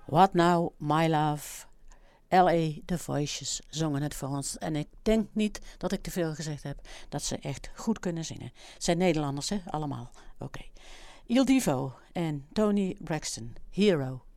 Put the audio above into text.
What Now, My Love. L.A. The Voices zongen het voor ons. En ik denk niet dat ik te veel gezegd heb dat ze echt goed kunnen zingen. Het zijn Nederlanders, hè? Allemaal. Oké. Il Divo en Tony Braxton. Hero.